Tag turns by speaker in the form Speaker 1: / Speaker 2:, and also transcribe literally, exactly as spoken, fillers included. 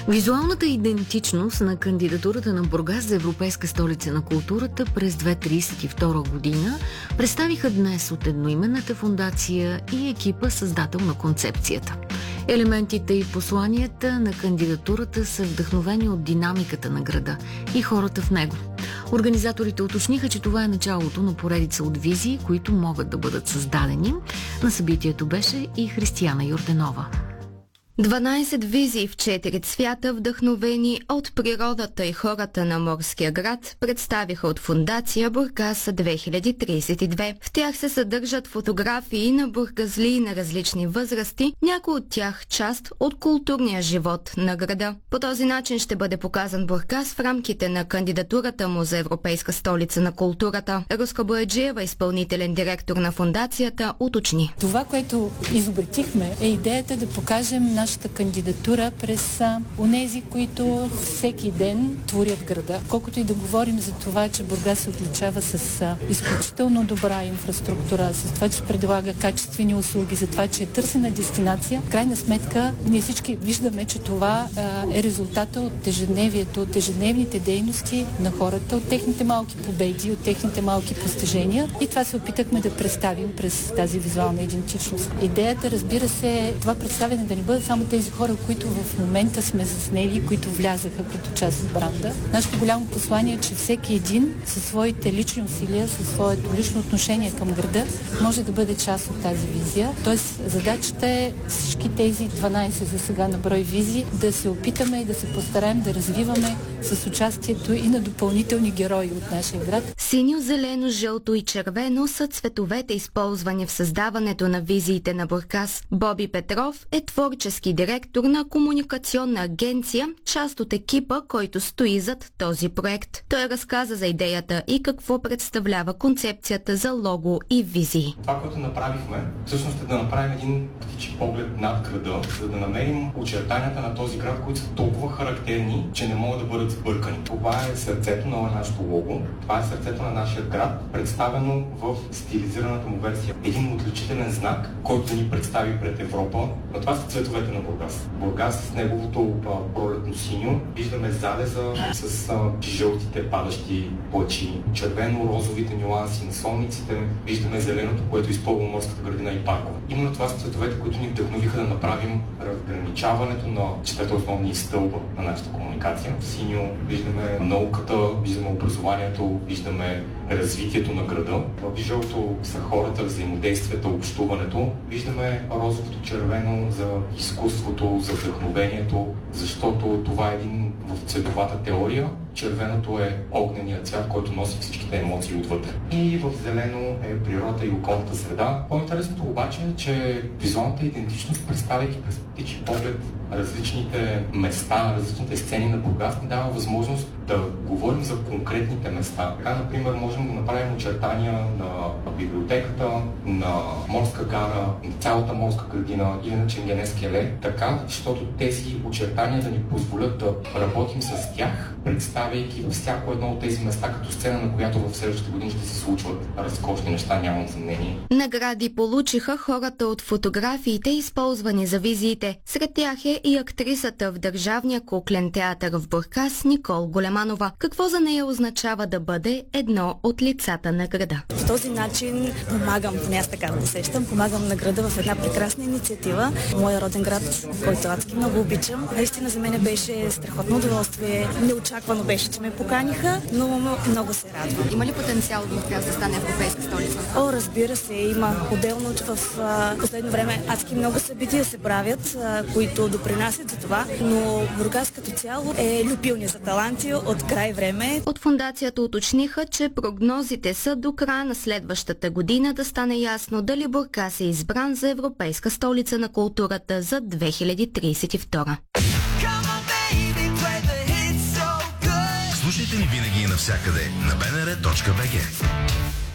Speaker 1: Визуалната идентичност на кандидатурата на Бургас за Европейска столица на културата през две хиляди тридесет и втора година представиха днес от едноименната фондация и екипа, създател на концепцията. Елементите и посланията на кандидатурата са вдъхновени от динамиката на града и хората в него. Организаторите уточниха, че това е началото на поредица от визии, които могат да бъдат създадени. На събитието беше и Християна Йорданова.
Speaker 2: дванайсет визии в четири цвята, вдъхновени от природата и хората на морския град, представиха от фондация Бургас две хиляди тридесет и две. В тях се съдържат фотографии на бургазлии на различни възрасти, някои от тях част от културния живот на града. По този начин ще бъде показан Бургас в рамките на кандидатурата му за Европейска столица на културата. Руска Бояджиева, изпълнителен директор на фондацията, уточни.
Speaker 3: Това, което изобретихме, е идеята да покажем нашата кандидатура през онези, които всеки ден творят града. Колкото и да говорим за това, че Бургас се отличава с а, изключително добра инфраструктура, с това, че предлага качествени услуги, за това, че е търсена дестинация, в крайна сметка ние всички виждаме, че това а, е резултата от ежедневието, от ежедневните дейности на хората, от техните малки победи, от техните малки постижения, и това се опитахме да представим през тази визуална идентичност. Идеята, разбира се, е това представяне да не бъдат само тези хора, които в момента сме заснели, които влязаха като част от бранда. Нашето голямо послание е, че всеки един със своите лични усилия, със своето лично отношение към града може да бъде част от тази визия. Тоест, задачата е всички тези дванайсет за сега на брой визии да се опитаме и да се постараем да развиваме с участието и на допълнителни герои от нашия град.
Speaker 2: Синьо, зелено, жълто и червено са цветовете, използвани в създаването на визиите на Бургас. Боби Петров е творчески директор на комуникационна агенция, част от екипа, който стои зад този проект. Той разказа за идеята и какво представлява концепцията за лого и визии.
Speaker 4: Това, което направихме, всъщност е да направим един птичи поглед над града, за да намерим очертанията на този град, които са толкова характерни, че не могат да бъдат сбъркани. Това е сърцето на нашето лого, това е сърцето на нашия град, представено в стилизираната му версия. Един отличителен знак, който да ни представи пред Европа, но това са цветовете на Бургас. Бургас с неговото пролетно синьо, виждаме залеза с а, жълтите падащи плачи, червено-розовите нюанси на солниците, виждаме зеленото, което изпълва морската градина и паркове. Именно това са цветовете, които ни вдъхновиха да направим разграничаването на четирите основни стълба на нашата комуникация. В синьо виждаме науката, виждаме образованието, виждаме развитието на града. В жълто са хората, взаимодействието, общуването. Виждаме розовото червено за изкуството, за вдъхновението, защото това е един в цветовата теория. Червеното е огненият цвят, който носи всичките емоции отвътре. И в зелено е природата и околната среда. По-интересното обаче е, че визуалната идентичност, представяйки през птичи поглед различните места, различните сцени на Бургас, ни дава възможност да говорим за конкретните места. Така, например, можем да направим очертания на библиотеката, на морска гара, на цялата морска градина или на Ченгенеския лед, така, защото тези очертания да ни позволят да работим с тях, представяйки всяко едно от тези места като сцена, на която в следващите години ще се случват разкошни неща, нямам съмнение.
Speaker 2: Награди получиха хората от фотографиите, използвани за визиите. Сред тях е и актрисата в Държавния куклен театър в Бургас Никол Големанова. Какво за нея означава да бъде едно от лицата на града?
Speaker 5: По този начин помагам, поне аз така да усещам, помагам на града в една прекрасна инициатива. Моя роден град, който адски много обичам. Наистина за мен беше страхотно удоволствие. Неочаквано беше, че ме поканиха, но много се радвам.
Speaker 2: Има ли потенциал Бургас да стане европейска столица?
Speaker 5: О, разбира се, има. Отделно, че в а, последно време адски много събития се правят, а, които допринасят за това, но Бургас като цяло е люпилня за таланти от край време.
Speaker 2: От фондацията уточниха, че прогнозите са до края на следващата година да стане ясно дали Бургас е избран за европейска столица на културата за две хиляди тридесет и втора.
Speaker 6: Слушайте ни винаги и навсякъде на би ен ар точка би джи.